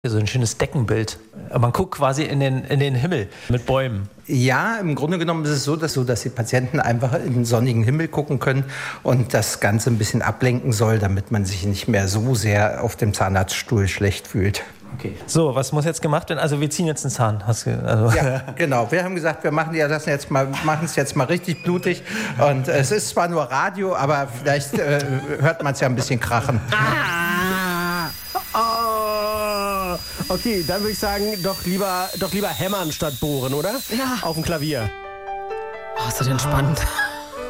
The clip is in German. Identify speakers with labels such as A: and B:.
A: So ein schönes Deckenbild. Man guckt quasi in den Himmel mit Bäumen.
B: Ja, im Grunde genommen ist es so, dass die Patienten einfach in den sonnigen Himmel gucken können und das Ganze ein bisschen ablenken soll, damit man sich nicht mehr so sehr auf dem Zahnarztstuhl schlecht fühlt.
A: Okay. So, was muss jetzt gemacht werden? Also wir ziehen jetzt einen Zahn.
B: Ja, genau. Wir haben gesagt, wir machen es jetzt mal richtig blutig. Und es ist zwar nur Radio, aber vielleicht hört man es ja ein bisschen krachen.
C: Okay, dann würde ich sagen, doch lieber hämmern statt bohren, oder?
D: Ja.
C: Auf dem Klavier.
D: Oh, ist das entspannt.